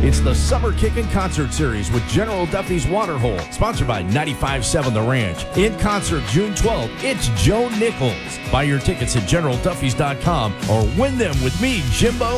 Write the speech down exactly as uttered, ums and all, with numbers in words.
It's the Summer Kickin' Concert Series with General Duffy's Waterhole, sponsored by ninety-five point seven The Ranch. In concert June twelfth, it's Joe Nichols. Buy your tickets at general duffys dot com or win them with me, Jimbo.